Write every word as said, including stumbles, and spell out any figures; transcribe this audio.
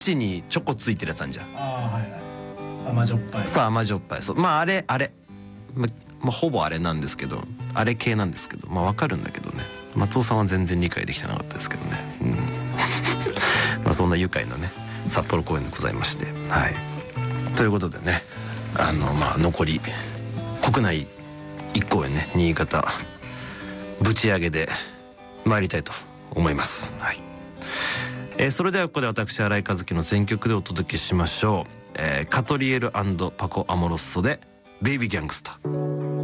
ちにチョコついてるやつあんじゃん。 ああはいはい。甘じょっぱい。 さあ甘じょっぱい。そうまああれあれままあほぼあれなんですけど、あれ系なんですけど、まあわかるんだけどね。松尾さんは全然理解できてなかったですけどね。うん、まあそんな愉快なね札幌公演でございまして、はい。ということでね、あのまあ残り国内いっ公演ね、新潟ぶち上げで参りたいと思います。はい。えー、それではここで私新井和樹の選曲でお届けしましょう。えー、カトリエル&パコ・アモロッソでベイビーギャングスター。